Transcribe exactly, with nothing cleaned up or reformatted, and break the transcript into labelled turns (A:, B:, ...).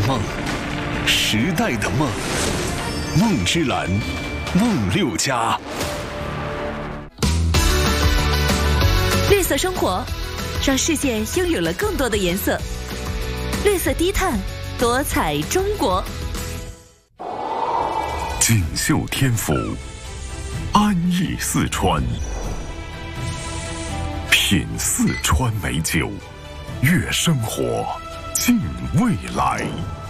A: 梦，时代的梦，梦之蓝，梦六家。
B: 绿色生活，让世界拥有了更多的颜色。绿色低碳，多彩中国。
C: 锦绣天府，安逸四川，品四川美酒，悦生活，敬未来。